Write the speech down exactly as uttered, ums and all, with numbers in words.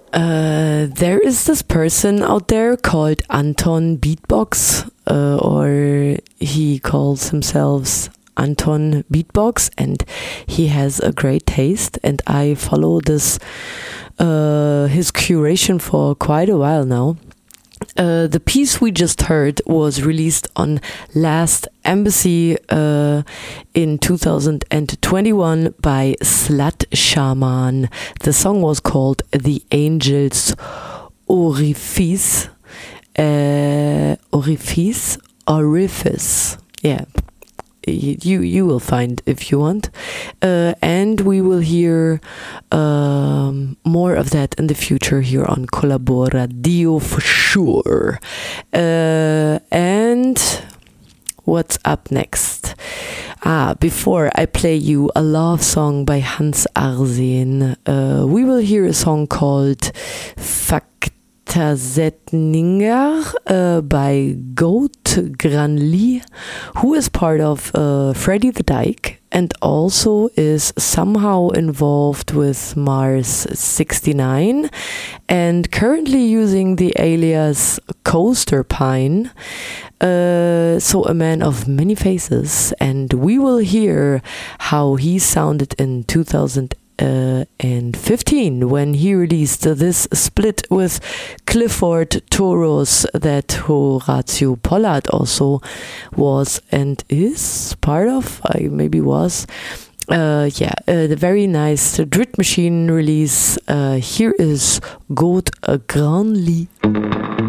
Uh, there is this person out there called Anton Beatbox, uh, or he calls himself Anton Beatbox, and he has a great taste, and I follow this uh, his curation for quite a while now. Uh, the piece we just heard was released on Last Embassy uh, in two thousand twenty-one by Slut Shaman. The song was called The Angel's Orifice. Uh, orifice? Orifice. Yeah. You you will find if you want, uh, and we will hear um, more of that in the future here on Collaboradio for sure. Uh, and what's up next? Ah, before I play you a love song by Hans Arsen, uh, we will hear a song called Faktasetninger uh, by Goat Granli, who is part of uh, Freddy the Dyke and also is somehow involved with Mars sixty-nine and currently using the alias Coaster Pine. Uh, so a man of many faces, and we will hear how he sounded in two thousand fifteen when he released this split with Clifford Toros that Horatio Pollard also was and is part of, I maybe was. Uh, yeah, uh, the very nice Drit Machine release. Uh, here is Goat Granli.